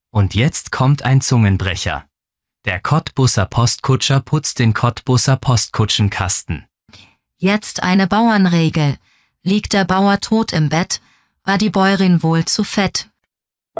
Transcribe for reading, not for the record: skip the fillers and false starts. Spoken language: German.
Und jetzt kommt ein Zungenbrecher. Der Cottbuser Postkutscher putzt den Cottbuser Postkutschenkasten. Jetzt eine Bauernregel. Liegt der Bauer tot im Bett, war die Bäuerin wohl zu fett.